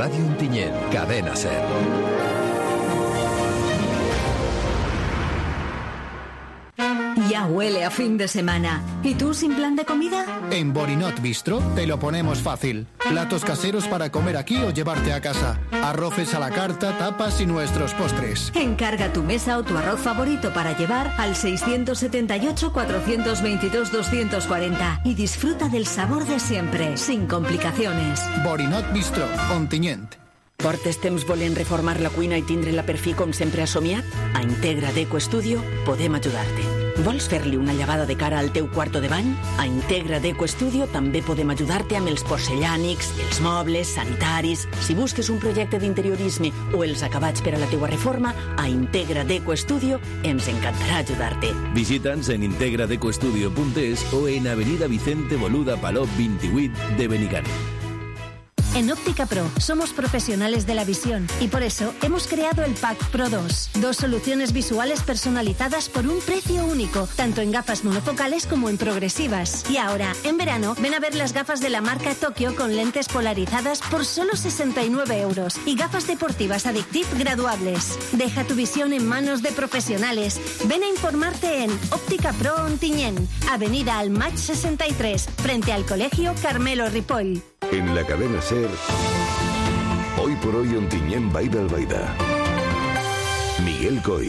Radio Ontinyent, Cadena Ser. Ya huele a fin de semana. ¿Y tú sin plan de comida? En Borinot Bistro te lo ponemos fácil. Platos caseros para comer aquí o llevarte a casa. Arroces a la carta, tapas y nuestros postres. Encarga tu mesa o tu arroz favorito para llevar al 678-422-240 y disfruta del sabor de siempre, sin complicaciones. Borinot Bistro, Ontinyent. Portes temps volent reformar la cuina i tindre-la per fi com sempre has somiat? A Integra Deco Studio podem ajudar-te. Vols fer-li una llevada de cara al teu quarto de bany? A Integra Deco Studio també podem ajudar-te amb els porcellànics, els mobles, sanitaris. Si busques un projecte d'interiorisme o els acabats per a la teua reforma, a Integra Deco Studio ens encantarà ajudar-te. Visita'ns en integradecostudio.es o en Avenida Vicente Boluda Palop 28 de Benigànim. En Óptica Pro somos profesionales de la visión y por eso hemos creado el Pack Pro 2. 2 soluciones visuales personalizadas por un precio único, tanto en gafas monofocales como en progresivas. Y ahora, en verano, ven a ver las gafas de la marca Tokio con lentes polarizadas por solo 69 euros y gafas deportivas Addictive graduables. Deja tu visión en manos de profesionales. Ven a informarte en Óptica Pro Ontinyent, Avenida Almach 63, frente al Colegio Carmelo Ripoll. En la Cadena Ser, hoy por hoy Ontinyent Baida Albaida. Miguel Coy.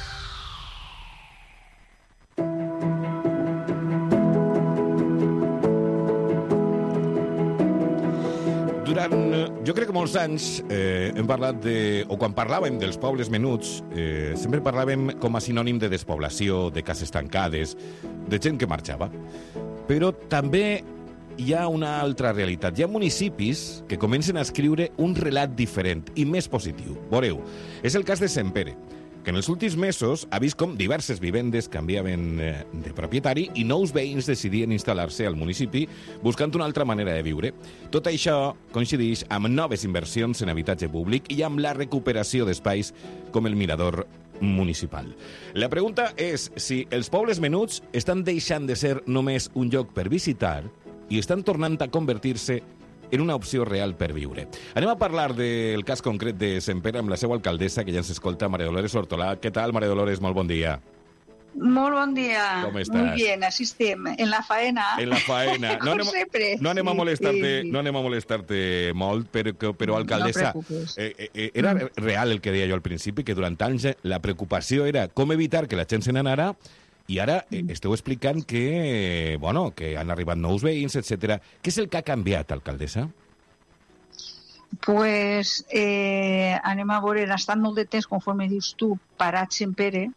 Jo crec que molts anys hem parlat de... o quan parlàvem dels pobles menuts, sempre parlàvem com a sinònim de despoblació, de cases tancades, de gent que marxava. Però també hi ha una altra realitat. Hi ha municipis que comencen a escriure un relat diferent i més positiu. Veureu, és el cas de Sempere, que en els últims mesos ha vist com diverses vivendes canviaven de propietari i nous veïns decidien instal·lar-se al municipi buscant una altra manera de viure. Tot això coincideix amb noves inversions en habitatge públic i amb la recuperació d'espais com el mirador municipal. La pregunta és si els pobles menuts estan deixant de ser només un lloc per visitar i estan tornant a convertir-se en una opció real per viure. Anem a parlar del cas concret de Sempere amb la seva alcaldessa, que ja ens escolta, María Dolores Hortolà. Què tal, María Dolores? Molt bon dia. Molt bon dia. Com estàs? Muy bien, así estem. En la faena. En la faena. Com sempre. No anem a molestar-te molt, però alcaldessa, era real el que deia jo al principi, que durant anys la preocupació era com evitar que la gent se n'anara. I ara esteu explicant que, que han arribat nous veïns, etc. Què és el que ha canviat, alcaldessa? Pues anem a veure, ha estat molt de temps, conforme dius tu, parat Sempere,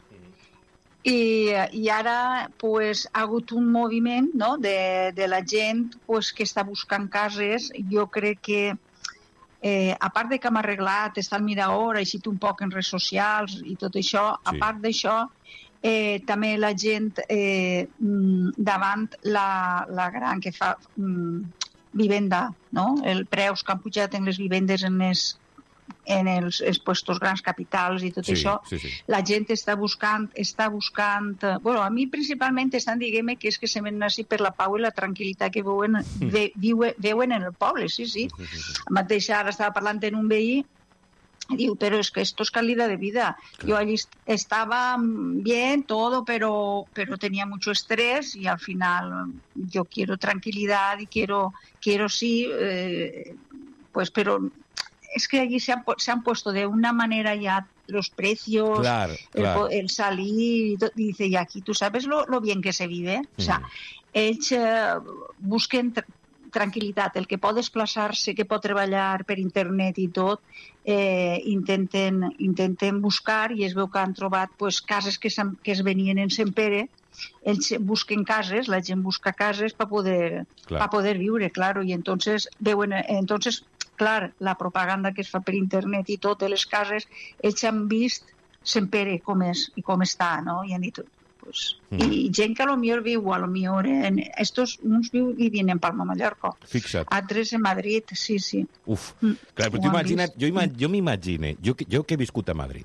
i ara pues, ha hagut un moviment, no?, de la gent pues, que està buscant cases. Jo crec que, a part de que hem arreglat, està al mirador, ha eixit un poc en redes socials i tot això, a part d'això, també la gent davant la gran que fa vivenda, no? El preus que han pujat en les vivendes en els puestos grans capitals i tot això, la gent està buscant, bueno, a mi principalment estan dient que és que se ven així per la pau i la tranquil·litat que veuen en el poble, sí. Mateix ara estava parlant en un veí. Digo, pero es que esto es calidad de vida. Claro. Yo allí estaba bien, todo, pero tenía mucho estrés y al final yo quiero tranquilidad y quiero sí, pues, pero es que allí se han puesto de una manera ya los precios, claro. El salir, y dice, y aquí tú sabes lo bien que se vive. O sea, ells busquen tranquil·litat, el que pot desplaçar-se, que pot treballar per internet i tot, intenten buscar i es veu que han trobat pues, cases que es venien en Sempere. Ells busquen cases, la gent busca cases per poder viure, claro, i entonces clar, la propaganda que es fa per internet i tot, les cases, ells han vist Sempere com és i com està, no? I han dit, i gent que potser viu, uns vivien en Palma, Mallorca. Fixa't. Altres en Madrid, sí. Uf, clar, però tu imagina't, jo m'imagine, jo que he viscut a Madrid,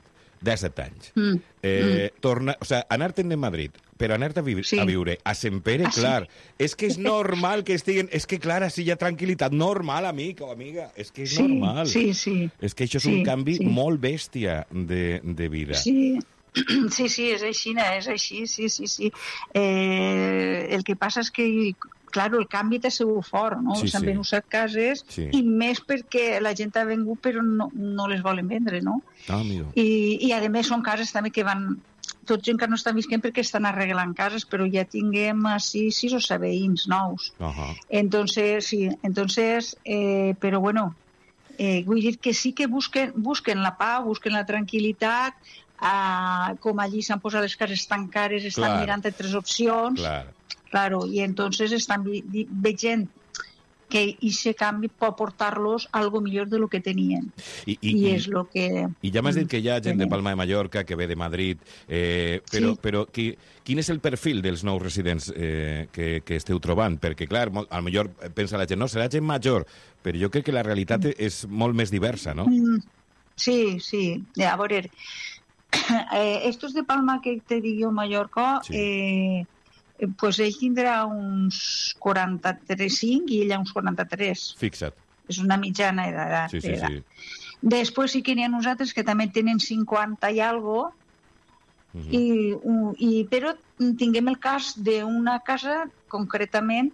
17 anys. O sea, anar-te'n de Madrid, però anar-te a viure a Sempere, clar, és que és normal que estiguen... És que, clar, així hi ha tranquil·litat. Normal, amic o amiga. És que és normal. Sí. És que això és un canvi molt bèstia de vida. Sí, és així, sí. El que passa és que, clar, el canvi t'ha sigut fort, no? S'han venut 7 cases i més perquè la gent ha vengut però no les volen vendre, no? I a més són cases també que van... Tots encara no estan visquent perquè estan arreglant cases, però ja tinguem 6 o 7 veïns nous. Entonces, però bueno, vull dir que sí que busquen la pau, busquen la tranquil·litat, com allí s'han posat les cases tan cares, estan mirant 3 opcions, claro, i entonces estan veient que aquest canvi pot portar-los a algo millor de lo que tenien. I és lo que... I ja m'has dit que hi ha gent de Palma de Mallorca que ve de Madrid, però quin és el perfil dels nous residents que esteu trobant? Perquè, clar, potser pensa la gent, no, serà gent major, però jo crec que la realitat és molt més diversa, no? Sí. A veure, estos de Palma que te dic jo, Mallorca, pues ell tindrà uns 43,5 i ella uns 43. Fixa't. És una mitjana edat. Sí. Després sí que n'hi ha nosaltres que també tenen 50 i algo, però tinguem el cas d'una casa concretament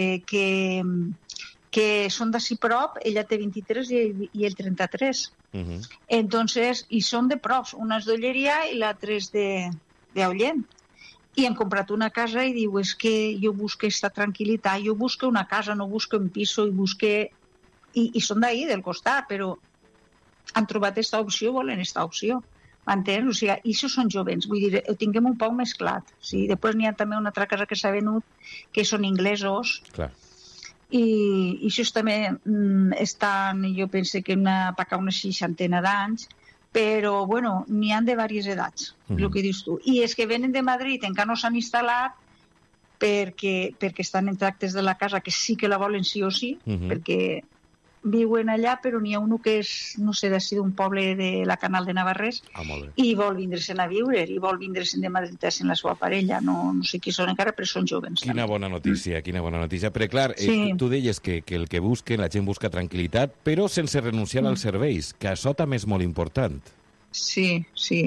que són d'ací prop, ella té 23 i ell 33. Entonces, i són de props, una és d'Olleria i l'altra és d'Aullent. I han comprat una casa i diu, és que jo busco esta tranquil·litat, jo busco una casa, no busco un piso, i són d'ahí, del costat, però han trobat esta opció, volen esta opció. M'entens? O sigui, i això són jovens, vull dir, ho tinguem un poc mesclat. Sí? Després n'hi ha també una altra casa que s'ha venut, que són inglesos, i això també estan, jo penso que una 60 d'anys, però, bueno, n'hi ha de diverses edats, el que dius tu. I és que venen de Madrid, encara no s'han instal·lat perquè estan en tractes de la casa, que sí que la volen sí o sí, perquè viuen allà, però n'hi ha un que és, no sé, d'un poble de la Canal de Navarrés, i vol vindre-se'n a viure, i vol vindre-se'n de Madrid amb la seva parella. No sé qui són encara, però són jovens. Quina bona notícia. Però, clar, tu deies que el que busquen, la gent busca tranquil·litat, però sense renunciar als serveis, que això també és molt important. Sí.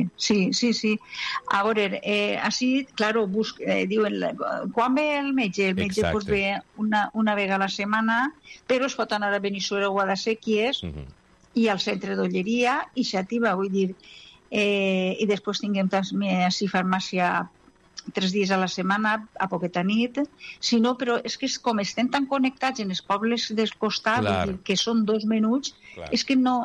A veure, així, claro, diuen, quan ve el metge? El metge pues, ve una vegada a la setmana, però es pot anar a Benissuera o a Guadasséquies i al centre d'Olleria i Xàtiva, vull dir, i després tinguem també així farmàcia 3 dies a la setmana, a poqueta nit, sinó, però és que com estem tan connectats en els pobles del costat, que són 2 minuts, és que no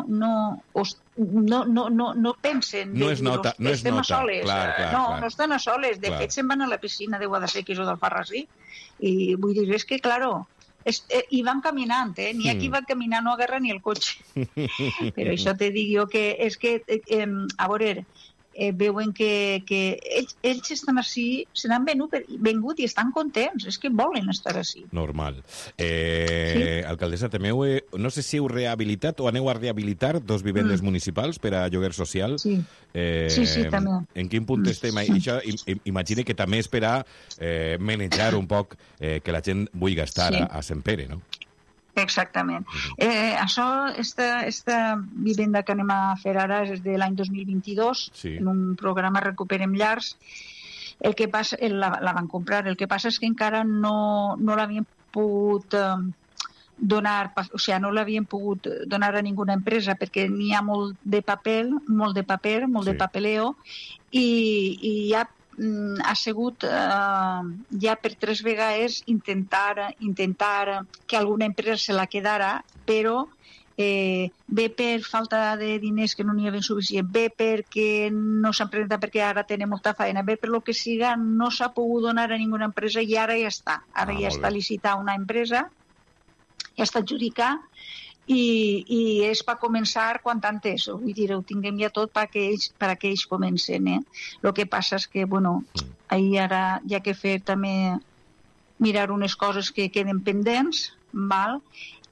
pensen... No es nota. No estem a soles. No estan a soles. De fet, se'n van a la piscina de Guadasséquies o d'Alfarrasí. I vull dir, és que, claro, i van caminant, n'hi ha qui va caminant, no agarra ni el cotxe. Però això te dic jo que és que, a veure, veuen que ells estan així, se n'han vengut i estan contents, és que volen estar així. Normal. Alcaldessa, també no sé si heu rehabilitat o aneu a rehabilitar 2 vivendes municipals per a lloguer social. Sí, també. En quin punt estem? Això imagine que també és per a manejar un poc que la gent vulgui estar a Sempere, no? Exactament. Això, esta vivenda que anem a fer ara és de l'any 2022, en un programa Recuperem Llars. El que passa, la van comprar, el que passa és que encara no l'havien pogut donar, o sigui, no l'havien pogut donar a ninguna empresa perquè n'hi ha molt de papeleo, i ja ha sigut ja per 3 vegades intentar que alguna empresa se la quedara, però bé per falta de diners que no n'hi havia suficient, bé perquè no s'han presentat perquè ara tenen molta feina, bé per lo que siga no s'ha pogut donar a ninguna empresa i ara ja està. Ara ja està licitada una empresa, ja està adjudicat i és per començar quan antes, vull dir, ho tinguem ja tot perquè ells comencen. El que passa és que, bueno, ahir ara hi ha que fer també mirar unes coses que queden pendents, val?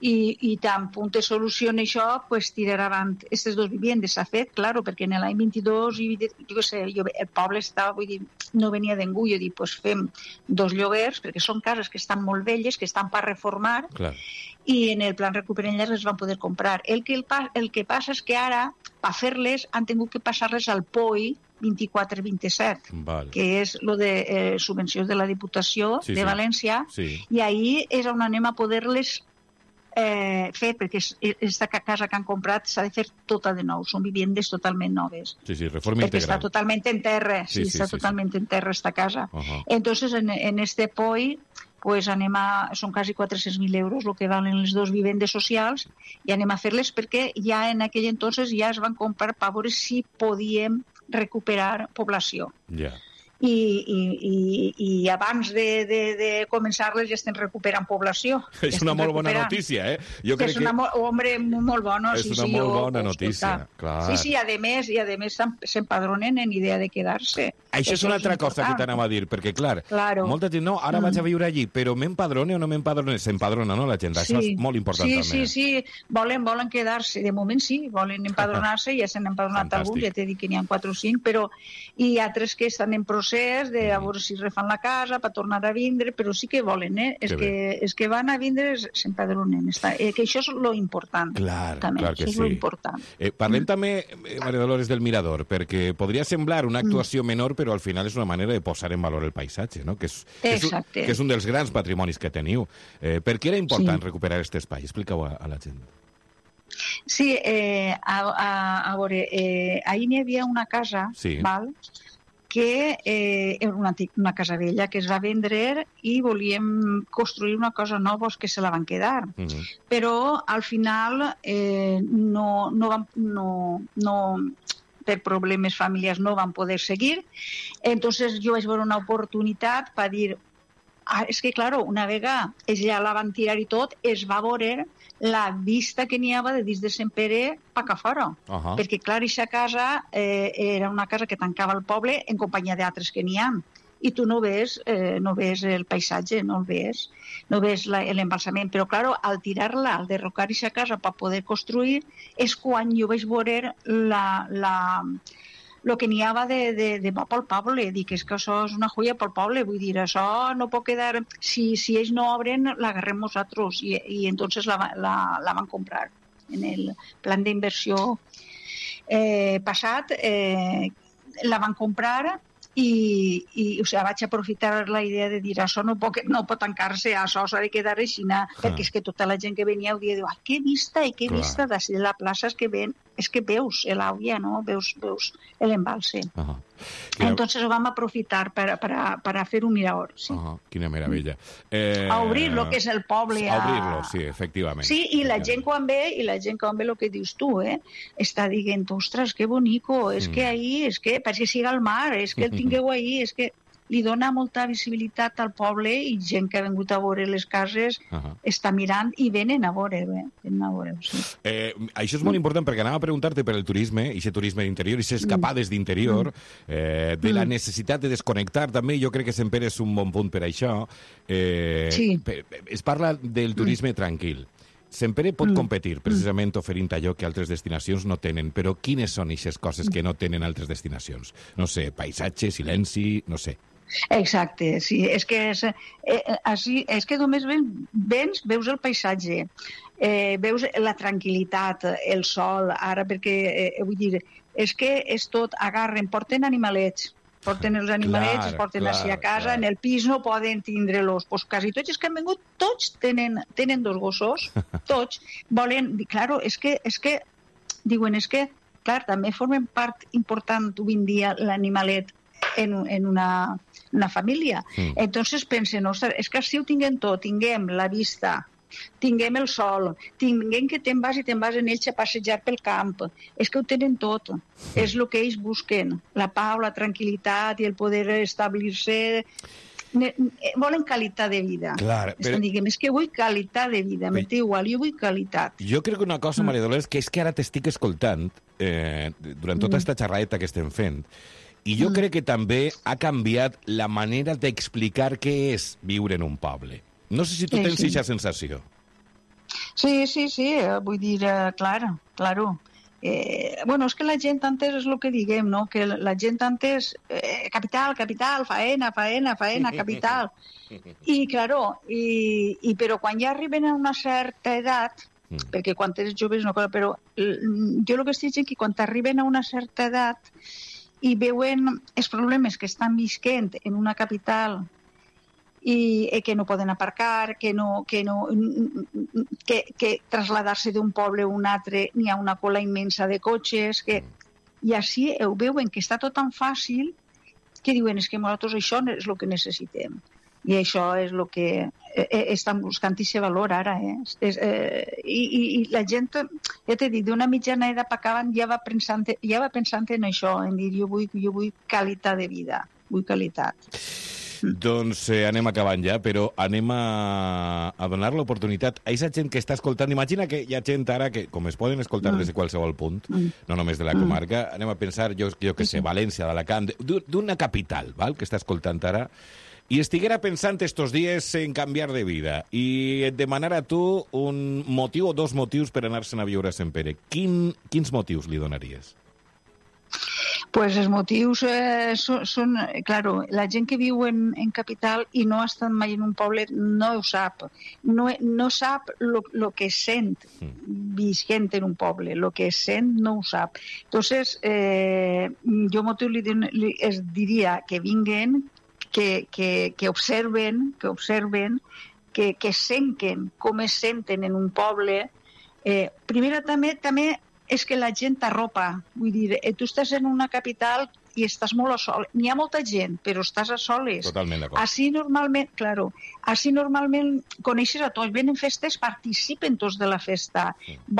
i tan punt de solució en això, pues, tirar avant aquestes dues vivendes. S'ha fet, claro, perquè en l'any 22, el poble estava, vull dir, no venia d'engú, jo dic, pues fem 2 lloguers, perquè són cases que estan molt velles, que estan per reformar, Clar. i en el plan Recuperen Llars es van poder comprar. El que passa és que ara, per fer-les, han tingut que passar-les al POI 24-27, Val. que és lo de subvencions de la Diputació Sí, de sí. València, Sí. i ahir és on anem a poder-les fer, perquè aquesta casa que han comprat s'ha de fer tota de nou, són vivendes totalment noves. Sí, reforma Perquè integral. està totalment en terra, Sí, sí, està sí, totalment en terra esta casa. Ajá. Entonces, en este POI, pues són quasi 400.000 euros el que valen les 2 vivendes socials, i anem a fer-les perquè ja en aquell entonces ja es van comprar per veure si podíem recuperar població. Ja. I abans de començar-les ja estem recuperant població. És una molt bona notícia, eh? Jo crec és una hombre, molt bona. És una molt bona notícia, clar. Sí, a més s'empadronen en idea de quedar-se. Això és una altra cosa que t'anava a dir, perquè, clar, molta gent, no, ara vaig a viure allí, però m'empadrone o no m'empadrone? S'empadrona, no, la gent? Això és molt important, també. Sí, volen quedar-se. De moment sí, volen empadronar-se, ja s'han empadronat alguns, ja t'he dit que n'hi ha 4 o 5, però hi ha 3 que estan en procés de a veure si refan la casa per tornar a vindre, però sí que volen, és que van a vindre, s'empadronen. Que això és lo important. Clar que és sí. lo important. Parlem també, Maria Dolores, del Mirador, perquè podria semblar una actuació menor, però al final és una manera de posar en valor el paisatge, no? que és un dels grans patrimonis que teniu. Per què era important recuperar aquest espai? Explica-ho a la gent. Sí, a veure, ahir n'hi havia una casa, val?, que era una casa vella que es va vendre i volíem construir una cosa nova que se la van quedar. Però al final per problemes familiars no van poder seguir. Entonces jo vaig veure una oportunitat per dir, és que, claro, una vegada ja la van tirar i tot, es va veure la vista que n'hi havia de dins de Sant Pere pa que fora. Perquè, clar, aquesta casa era una casa que tancava el poble en companyia d'altres que n'hi ha. I tu no ves el paisatge, no ves l'embalsament. Però, clar, al tirar-la, al derrocar aquesta casa per poder construir, és quan jo vaig veure el que n'hi havia de bo pel poble. Dic, és que això és una joia pel poble, vull dir, això no pot quedar... Si ells no obren, l'agarrem nosaltres. I entonces la van comprar. En el plan d'inversió passat la van comprar i vaig aprofitar la idea de dir això no pot tancar-se, això s'ha de quedar així, perquè és que tota la gent que venia ho dia diu, que vista de la plaça, és que veus l'àuia, no? Veus l'embalse. Entonces ho vam aprofitar per fer un mirador. Quina meravella. A obrir lo que és el poble. A obrir-lo, sí, efectivament. Sí, i la gent quan ve, el que dius tu, està dient, ostres, que bonico, és que ahir, és que parece que siga al mar, és que el tingueu ahir, és que li dona molta visibilitat al poble i gent que ha vingut a veure les cases està mirant i venen a veure-ho. Sí. Això és molt important perquè anava a preguntar-te per el turisme, i aquest turisme d'interior, i aquestes escapades d'interior, de la necessitat de desconnectar també, jo crec que sempre és un bon punt per això. Es parla del turisme tranquil. Sempre pot competir, precisament oferint allò que altres destinacions no tenen, però quines són aquestes coses que no tenen altres destinacions? No sé, paisatge, silenci, no sé. Exacte, sí. És que només vens, veus el paisatge, veus la tranquil·litat, el sol, ara perquè, vull dir, és que és tot, agarren, porten animalets, porten els animalets, els porten així a casa, en el pis no poden tindre-los, doncs quasi tots els que han vingut, tots tenen 2 gossos, tots volen, claro, és que, diuen, és que, clar, també formen part important avui en dia l'animalet en una família. Entonces pensen, ostres, és que si ho tinguem tot, tinguem la vista, tinguem el sol, tinguem que te'n vas en ells a passejar pel camp, és que ho tenen tot, és el que ells busquen, la pau, la tranquil·litat i el poder establir-se, volen qualitat de vida. Clar, però... És que vull qualitat de vida, m'és igual, jo vull qualitat. Jo crec que una cosa, Maria Dolores, que és que ara t'estic escoltant durant tota aquesta xerradeta que estem fent, i jo crec que també ha canviat la manera d'explicar què és viure en un poble. No sé si tu tens aquesta sensació. Sí, vull dir, claro. Bueno, és que la gent antes és el que diguem, no? Que la gent antes, capital, faena, capital. I, claro, però quan ja arriben a una certa edat, perquè quan eres jove és una cosa, però jo el que estic dient que quan arriben a una certa edat i veuen els problemes que estan visquent en una capital i que no poden aparcar, que traslladar-se d'un poble a un altre n'hi ha una cola immensa de cotxes, i així ho veuen que està tot tan fàcil que diuen és que nosaltres això és el que necessitem. I això és el que estan buscant i se valor ara. I la gent, ja t'he dit, d'una mitjana edat per acabant ja va pensant en això, en dir jo vull qualitat de vida, vull qualitat. Doncs anem acabant ja, però anem a donar l'oportunitat a aquesta gent que està escoltant. Imagina que hi ha gent ara que, com es poden escoltar des de qualsevol punt, no només de la comarca, anem a pensar, jo que sé, València, d'Alacant, d'una capital, val, que està escoltant ara, i estiguera pensant estos dies en canviar de vida i et demanara a tu un motiu o dos motius per anar-se'n a viure a Sant Pere. Quins motius li donaries? Pues els motius són... Claro, la gent que viu en capital i no ha estat mai en un poble no ho sap. No sap el que sent visquent en un poble. El que sent no ho sap. Entonces, jo motiu es diria que vinguen, que observen, que senten com es senten en un poble. Primera també és que la gent t'arropa. Vull dir, tu estàs en una capital i estàs molt a sol. N'hi ha molta gent, però estàs a soles. Totalment d'acord. Així normalment coneixes a tots, venen festes, participen tots de la festa.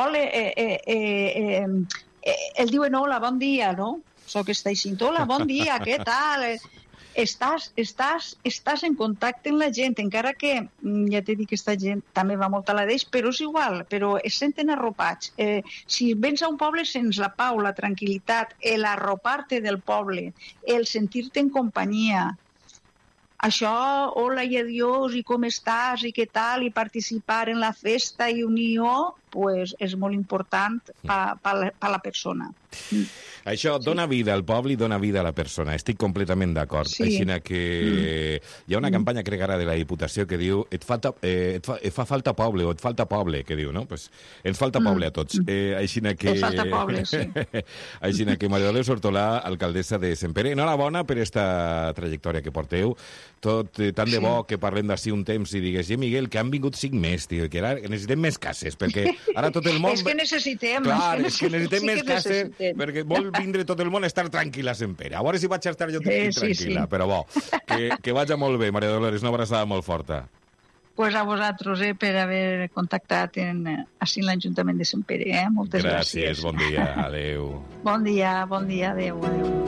El diuen hola, bon dia, no? Soc està així, hola, bon dia, què tal? Estàs en contacte amb la gent, encara que, ja t'he dit que aquesta gent també va molt a la d'ells, però és igual, però es senten arropats. Si vens a un poble, sents la pau, la tranquil·litat, l'arropar-te del poble, el sentir-te en companyia. Això, hola i adiós, i com estàs, i què tal, i participar en la festa i unió, pues és molt important per la persona. Això dona vida al poble i dona vida a la persona. Estic completament d'acord. Així que hi ha una campanya, crec ara, de la Diputació que diu et fa falta poble, o et falta poble, que diu, no? Pues ens falta poble a tots. Així que... Et falta poble, sí. Així que Maria Dolors Hortolà, alcaldessa de Sant Pere, enhorabona per esta trajectòria que porteu. Tot tant de bo que parlem d'ací un temps i digues, Miguel, que han vingut 5 més, tio, que ara necessitem més cases, perquè ara tot el món... És que necessitem. Clar, és que necessitem més cases, perquè vol vindre tot el món a estar tranquil·la a Sant Pere. A veure si vaig estar jo tranquil·la, però bo, que vagi molt bé, Maria Dolores, una abraçada molt forta. Pues a vosaltres, per haver contactat així en l'Ajuntament de Sant Pere. Moltes gràcies. Gràcies, bon dia, adeu. Bon dia, adeu.